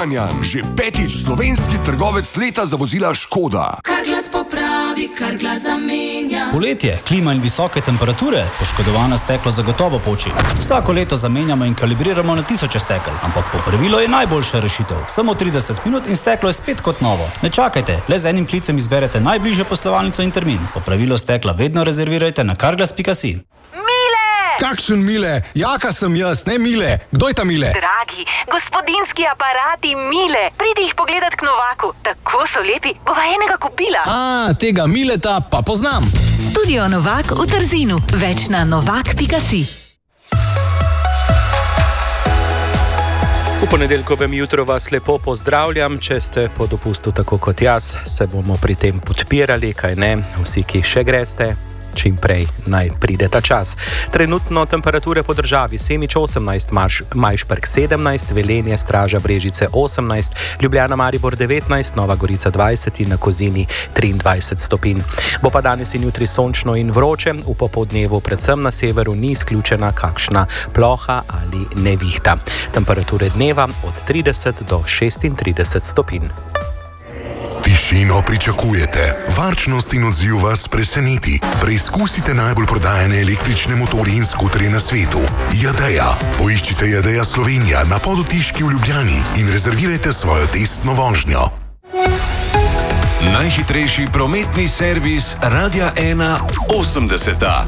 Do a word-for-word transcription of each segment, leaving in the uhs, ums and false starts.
Kranjan, že petič slovenski trgovec leta za vozila Škoda. Carglass popravi, Carglass zamenja. Poletje, klima in visoke temperature, poškodovano steklo zagotovo poči. Vsako leto zamenjamo in kalibriramo na tisoče stekel, ampak popravilo je najboljša rešitev. Samo trideset minut in steklo je spet kot novo. Ne čakajte, le z enim klicem izberete najbližjo poslovalnico in termin. Popravilo stekla vedno rezervirajte na carglass pika si. Kakšen Mile? Jaka sem jaz, ne Mile. Kdo je ta Mile? Dragi, gospodinski aparati Mile. Pridi jih pogledat k Novaku. Tako so lepi, bova enega kupila. A, tega Mileta pa poznam. Studio Novak v Trzinu. Več na novak pika si. V ponedeljkovem jutru vas lepo pozdravljam. Če ste po dopustu tako kot jaz, se bomo pri tem podpirali, kaj ne, vsi, ki še greste. Čim prej naj pride ta čas. Trenutno temperature po državi: Semič osemnajst, Majšperk sedemnajst, Velenje, Straža, Brežice osemnajst, Ljubljana, Maribor devetnajst, Nova Gorica dvajset in na Kozini triindvajset stopinj. Bo pa danes in jutri sončno in vroče, v popoldnevu predvsem na severu ni izključena kakšna ploha ali nevihta. Temperature dneva od trideset do šestintrideset stopinj. Tišino pričakujete, varčnost in odziv vas preseneti. Preizkusite najbolj prodajane električne motorje in skuterje na svetu. Jadeja. Poiščite Jadeja Slovenija na Podotiški v Ljubljani in rezervirajte svojo testno vožnjo. Najhitrejši prometni servis Radia ena osemdeseta.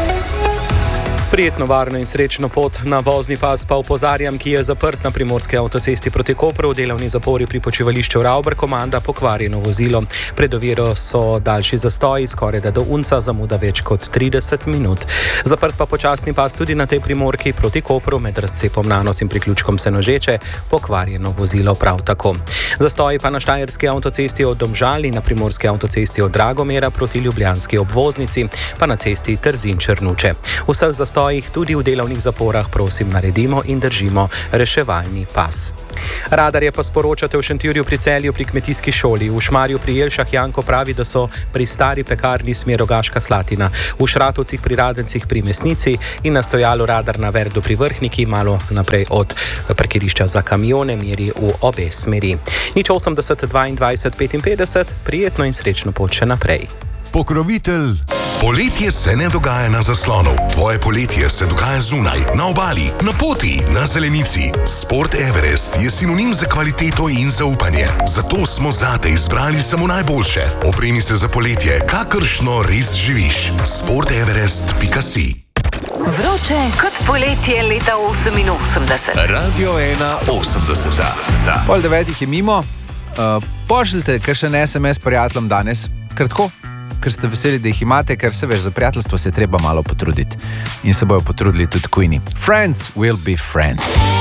Prijetno, varno in srečno pot. Na vozni pas pa opozarjam, ki je zaprt na primorski avtocesti proti Kopru, delovni zapori pri počivališču Ravber, komanda pokvarjeno vozilo. Pred oviro so daljši zastoji, skoraj da do Unca, zamuda več kot trideset minut. Zaprt pa počasni pas tudi na tej primorki proti Kopru med razcepom Nanos in priključkom Senožeče, pokvarjeno vozilo prav tako. Zastoji pa na štajerski avtocesti od Domžal in na primorski avtocesti od Dragomera proti ljubljanski obvoznici, pa na cesti Trzin-Črnuče. Vseh zastojih tudi v delovnih zaporah prosim naredimo in držimo reševalni pas. Radarje pa sporočate v Šentjurju pri Celju pri kmetijski šoli. V Šmarju pri Jelšah Janko pravi, da so pri stari pekarni smer Rogaška Slatina, v Šratovcih pri Radencih pri Mesnici in na stojalu radar na Verdu pri Vrhniki, malo naprej od parkirišča za kamione, meri v obe smeri. Nič osemdeset dvaindvajset petinpetdeset, prijetno in srečno pot še naprej. Pokrovitelj. Poletje se ne dogaja na zaslonu. Tvoje poletje se dogaja zunaj, na obali, na poti, na zelenici. Sport Everest je sinonim za kvaliteto in zaupanje. Zato smo zate izbrali samo najboljše. Opremi se za poletje, kakršno res živiš. sport everest pika si. Vroče Kot poletje leta oseminosemdeset. Radio ena osemdeseta. Pol devetih je mimo. Uh, pošljite kakšen es em es prijateljem danes. Kratko, ker ste veseli, da jih imate, ker se veš, za prijateljstvo se je treba malo potruditi. In se bojo potrudili tudi Queenie. Friends will be friends.